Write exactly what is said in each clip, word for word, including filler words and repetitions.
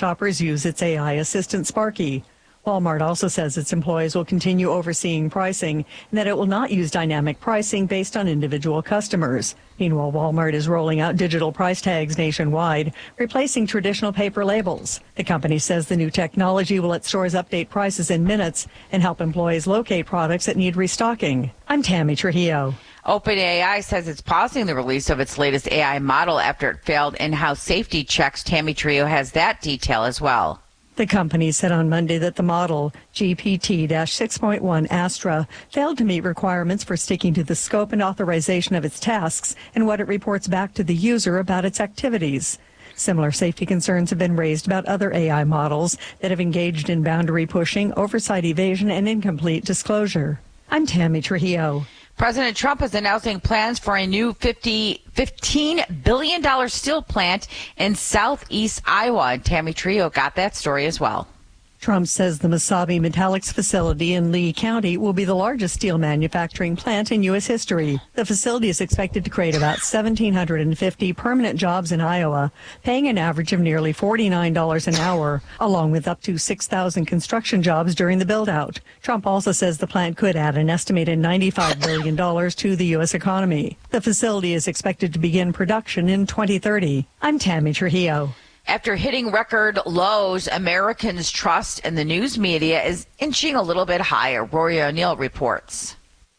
shoppers use its A I assistant Sparky. Walmart also says its employees will continue overseeing pricing and that it will not use dynamic pricing based on individual customers. Meanwhile, Walmart is rolling out digital price tags nationwide, replacing traditional paper labels. The company says the new technology will let stores update prices in minutes and help employees locate products that need restocking. I'm Tammy Trujillo. OpenAI says it's pausing the release of its latest A I model after it failed in-house safety checks. Tammy Trujillo has that detail as well. The company said on Monday that the model, G P T six point one Astra, failed to meet requirements for sticking to the scope and authorization of its tasks and what it reports back to the user about its activities. Similar safety concerns have been raised about other A I models that have engaged in boundary pushing, oversight evasion, and incomplete disclosure. I'm Tammy Trujillo. President Trump is announcing plans for a new fifteen billion dollars steel plant in southeast Iowa. And Tammy Trujillo got that story as well. Trump says the Mesabi Metallics facility in Lee County will be the largest steel manufacturing plant in U S history. The facility is expected to create about one thousand seven hundred fifty permanent jobs in Iowa, paying an average of nearly forty-nine dollars an hour, along with up to six thousand construction jobs during the build-out. Trump also says the plant could add an estimated ninety-five billion dollars to the U S economy. The facility is expected to begin production in twenty thirty. I'm Tammy Trujillo. After hitting record lows, Americans' trust in the news media is inching a little bit higher. Rory O'Neill reports.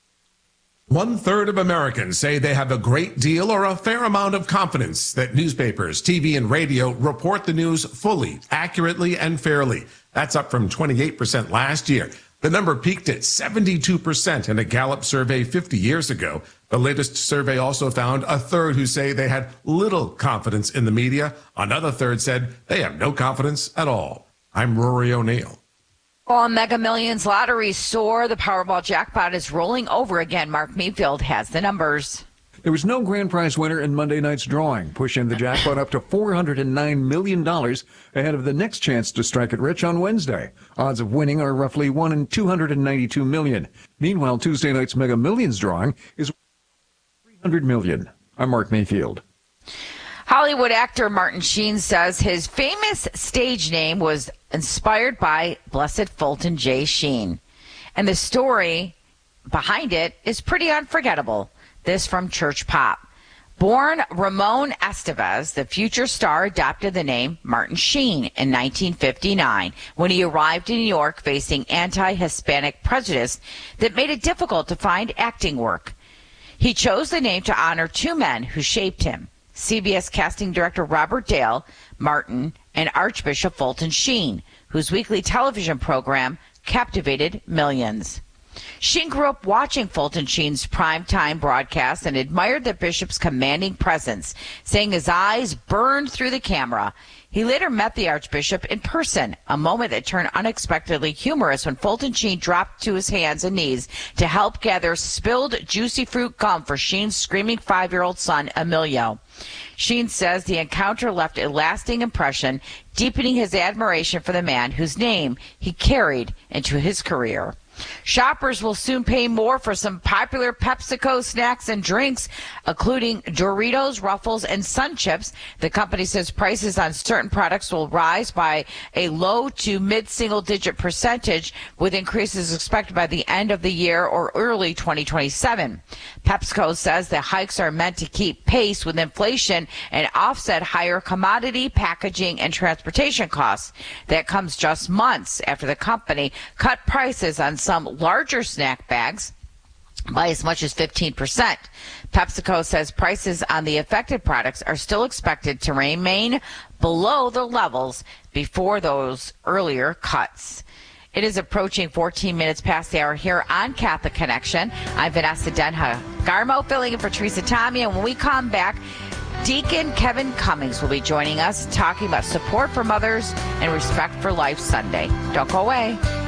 One third of Americans say they have a great deal or a fair amount of confidence that newspapers, T V, and radio report the news fully, accurately, and fairly. That's up from twenty-eight percent last year. The number peaked at seventy-two percent in a Gallup survey fifty years ago. The latest survey also found a third who say they had little confidence in the media. Another third said they have no confidence at all. I'm Rory O'Neill. While Mega Millions lotteries soar, the Powerball jackpot is rolling over again. Mark Mayfield has the numbers. There was no grand prize winner in Monday night's drawing, pushing the jackpot up to four hundred nine million dollars ahead of the next chance to strike it rich on Wednesday. Odds of winning are roughly one in two hundred ninety-two million. Meanwhile, Tuesday night's Mega Millions drawing is three hundred million. I'm Mark Mayfield. Hollywood actor Martin Sheen says his famous stage name was inspired by Blessed Fulton J. Sheen. And the story behind it is pretty unforgettable. This from Church Pop. Born Ramon Estevez, the future star adopted the name Martin Sheen in nineteen fifty-nine when he arrived in New York facing anti-Hispanic prejudice that made it difficult to find acting work. He chose the name to honor two men who shaped him, C B S casting director Robert Dale, Martin, and Archbishop Fulton Sheen, whose weekly television program captivated millions. Sheen grew up watching Fulton Sheen's primetime broadcast and admired the bishop's commanding presence, saying his eyes burned through the camera. He later met the Archbishop in person, a moment that turned unexpectedly humorous when Fulton Sheen dropped to his hands and knees to help gather spilled juicy fruit gum for Sheen's screaming five-year-old son, Emilio. Sheen says the encounter left a lasting impression, deepening his admiration for the man whose name he carried into his career. Shoppers will soon pay more for some popular PepsiCo snacks and drinks, including Doritos, Ruffles, and Sun Chips. The company says prices on certain products will rise by a low to mid-single-digit percentage, with increases expected by the end of the year or early twenty twenty-seven. PepsiCo says the hikes are meant to keep pace with inflation and offset higher commodity, packaging, and transportation costs. That comes just months after the company cut prices on some larger snack bags by as much as fifteen percent. PepsiCo says prices on the affected products are still expected to remain below the levels before those earlier cuts. It is approaching fourteen minutes past the hour here on Catholic Connection. I'm Vanessa Denha Garmo, filling in for Teresa Tommy, and when we come back, Deacon Kevin Cummings will be joining us talking about support for mothers and Respect for Life Sunday. Don't go away.